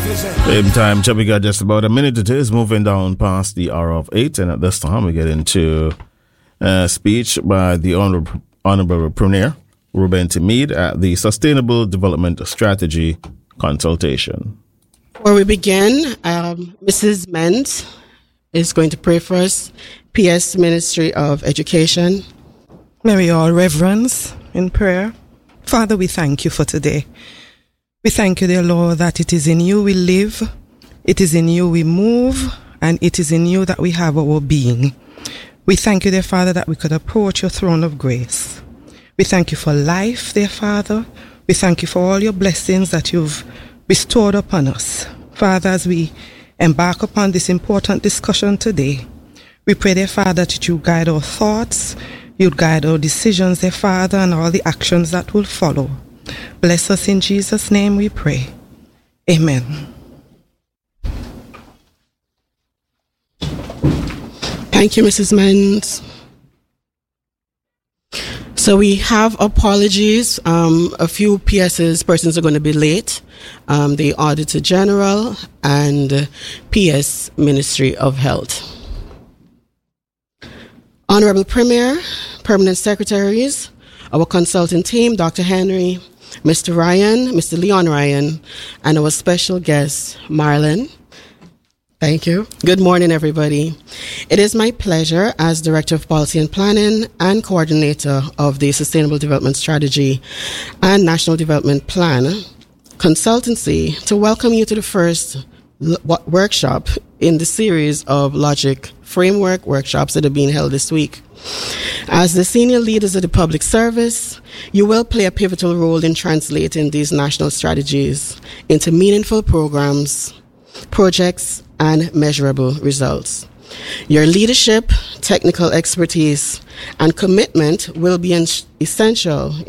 Same time, we got just about a minute. It is moving down past the hour of 8, and at this time we get into a speech by the Honorable Premier Ruben T. Meade at the Sustainable Development Strategy Consultation. Before we begin, Mrs. Menz is going to pray for us. PS Ministry of Education. May we all reverence in prayer. Father, we thank you for today. We thank you, dear Lord, that it is in you we live, it is in you we move, and it is in you that we have our being. We thank you, dear Father, that we could approach your throne of grace. We thank you for life, dear Father. We thank you for all your blessings that you've bestowed upon us. Father, as we embark upon this important discussion today, we pray, dear Father, that you guide our thoughts, you guide our decisions, dear Father, and all the actions that will follow. Bless us in Jesus' name we pray. Amen. Thank you, Mrs. Menz. So we have apologies. A few persons are going to be late. The Auditor General and PS Ministry of Health. Honorable Premier, Permanent Secretaries, our consulting team, Dr. Henry, Mr. Ryan, Mr. Leon Ryan, and our special guest, Marlon. Thank you. Good morning, everybody. It is my pleasure as Director of Policy and Planning and Coordinator of the Sustainable Development Strategy and National Development Plan Consultancy to welcome you to the first workshop in the series of Logic Framework workshops that are being held this week. As the senior leaders of the public service, you will play a pivotal role in translating these national strategies into meaningful programs, projects, and measurable results. Your leadership, technical expertise, and commitment will be essential